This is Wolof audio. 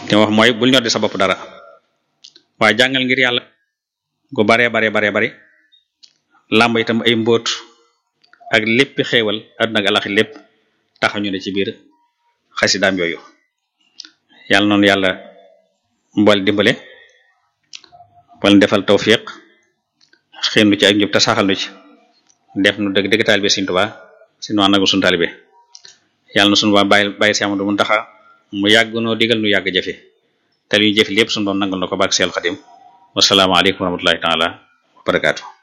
te wax mooy bul ñor di sa bopp dara waaye jàngal ngir yàlla gu bare bari làmb itam ay mbóot ak lépp xéewal àdduna ak alaxi lépp taxaw ñu ne ci biir xasidaam yooyu yàlla noonu yàlla mbool dimbale wala defal tawfiq xéen nu ci ak njub te saxal nu ci def nu dëgg taalibe Sëriñ Tuubaa si nu ànd ak sunu taalibe yàlla na sunu waa bàyyi si Amadu Muntaxa mu yàgg noo digal nu yàgg jafe te lu ñu jëf lépp sunu doon nangal na ko barke Seexul Xadim wassalaamu aleykum wa rahmatullahi taala wa barakaatu